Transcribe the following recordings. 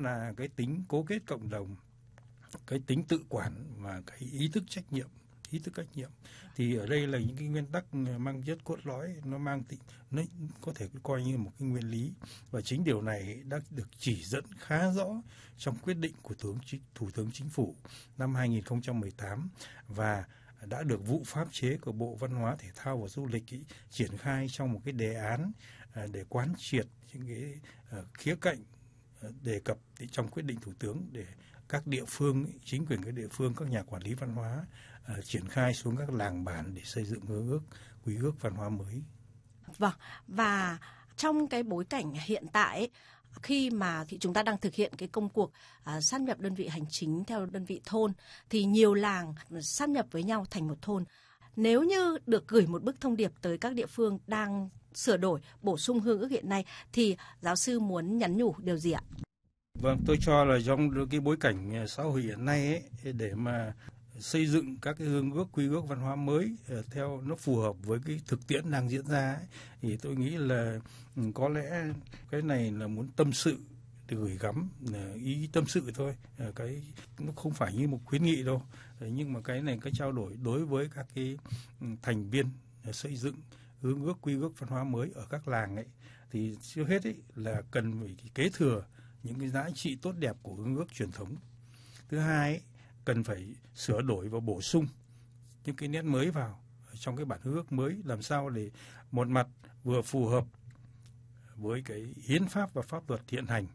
là cái tính cố kết cộng đồng, cái tính tự quản và cái ý thức trách nhiệm. Thì ở đây là những cái nguyên tắc mang chất cốt lõi, nó có thể coi như một cái nguyên lý, và chính điều này đã được chỉ dẫn khá rõ trong quyết định của Thủ tướng Chính phủ năm 2018 và đã được vụ pháp chế của Bộ Văn hóa Thể thao và Du lịch triển khai trong một cái đề án để quán triệt những cái khía cạnh đề cập trong quyết định Thủ tướng, để các địa phương, chính quyền các địa phương, các nhà quản lý văn hóa triển khai xuống các làng bản để xây dựng hương ước, quy ước văn hóa mới. Vâng, và trong cái bối cảnh hiện tại khi mà chúng ta đang thực hiện cái công cuộc sáp nhập đơn vị hành chính theo đơn vị thôn, thì nhiều làng sáp nhập với nhau thành một thôn. Nếu như được gửi một bức thông điệp tới các địa phương đang sửa đổi, bổ sung hương ước hiện nay, thì giáo sư muốn nhắn nhủ điều gì ạ? Vâng, tôi cho là trong cái bối cảnh xã hội hiện nay ấy, để mà xây dựng các cái hương ước, quy ước văn hóa mới theo nó phù hợp với cái thực tiễn đang diễn ra ấy, thì tôi nghĩ là có lẽ cái này là muốn tâm sự, để gửi gắm ý tâm sự thôi, cái nó không phải như một khuyến nghị đâu, nhưng mà cái này cái trao đổi đối với các cái thành viên xây dựng hương ước, quy ước văn hóa mới ở các làng ấy, thì trước hết ấy là cần phải kế thừa những cái giá trị tốt đẹp của hương ước truyền thống. Thứ hai ấy, cần phải sửa đổi và bổ sung những cái nét mới vào trong cái bản hương ước mới, làm sao để một mặt vừa phù hợp với cái hiến pháp và pháp luật hiện hành,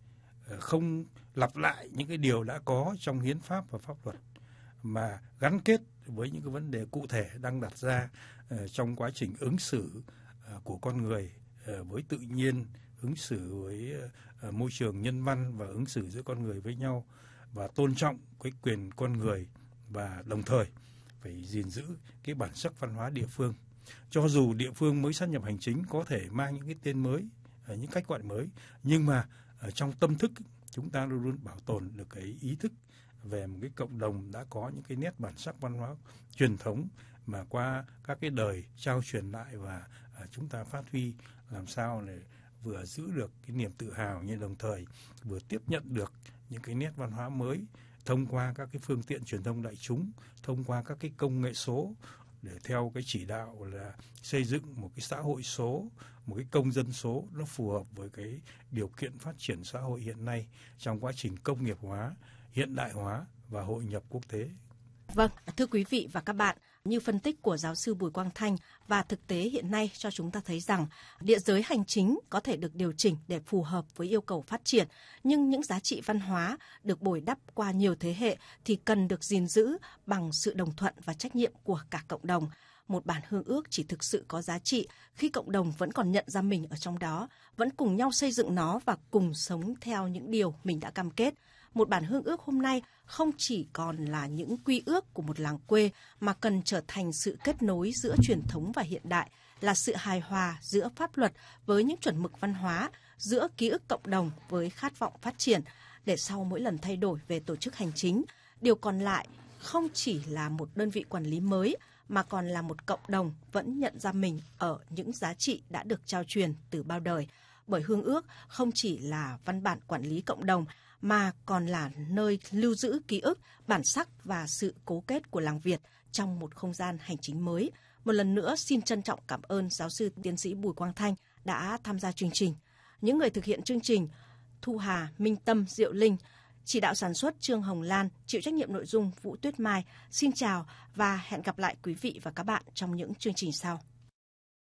không lặp lại những cái điều đã có trong hiến pháp và pháp luật, mà gắn kết với những cái vấn đề cụ thể đang đặt ra trong quá trình ứng xử của con người với tự nhiên, ứng xử với môi trường nhân văn và ứng xử giữa con người với nhau, và tôn trọng cái quyền con người, và đồng thời phải gìn giữ cái bản sắc văn hóa địa phương. Cho dù địa phương mới sáp nhập hành chính có thể mang những cái tên mới, những cách gọi mới, nhưng mà ở trong tâm thức chúng ta luôn luôn bảo tồn được cái ý thức về một cái cộng đồng đã có những cái nét bản sắc văn hóa truyền thống mà qua các cái đời trao truyền lại, và chúng ta phát huy làm sao để vừa giữ được cái niềm tự hào, nhưng đồng thời vừa tiếp nhận được những cái nét văn hóa mới thông qua các cái phương tiện truyền thông đại chúng, thông qua các cái công nghệ số, để theo cái chỉ đạo là xây dựng một cái xã hội số, một cái công dân số nó phù hợp với cái điều kiện phát triển xã hội hiện nay trong quá trình công nghiệp hóa, hiện đại hóa và hội nhập quốc tế. Vâng, thưa quý vị và các bạn, như phân tích của giáo sư Bùi Quang Thanh và thực tế hiện nay cho chúng ta thấy rằng địa giới hành chính có thể được điều chỉnh để phù hợp với yêu cầu phát triển, nhưng những giá trị văn hóa được bồi đắp qua nhiều thế hệ thì cần được gìn giữ bằng sự đồng thuận và trách nhiệm của cả cộng đồng. Một bản hương ước chỉ thực sự có giá trị khi cộng đồng vẫn còn nhận ra mình ở trong đó, vẫn cùng nhau xây dựng nó và cùng sống theo những điều mình đã cam kết. Một bản hương ước hôm nay không chỉ còn là những quy ước của một làng quê, mà cần trở thành sự kết nối giữa truyền thống và hiện đại, là sự hài hòa giữa pháp luật với những chuẩn mực văn hóa, giữa ký ức cộng đồng với khát vọng phát triển, để sau mỗi lần thay đổi về tổ chức hành chính, điều còn lại không chỉ là một đơn vị quản lý mới, mà còn là một cộng đồng vẫn nhận ra mình ở những giá trị đã được trao truyền từ bao đời. Bởi hương ước không chỉ là văn bản quản lý cộng đồng, mà còn là nơi lưu giữ ký ức, bản sắc và sự cố kết của làng Việt trong một không gian hành chính mới. Một lần nữa xin trân trọng cảm ơn giáo sư tiến sĩ Bùi Quang Thanh đã tham gia chương trình. Những người thực hiện chương trình: Thu Hà, Minh Tâm, Diệu Linh, chỉ đạo sản xuất Trương Hồng Lan, chịu trách nhiệm nội dung Vũ Tuyết Mai. Xin chào và hẹn gặp lại quý vị và các bạn trong những chương trình sau.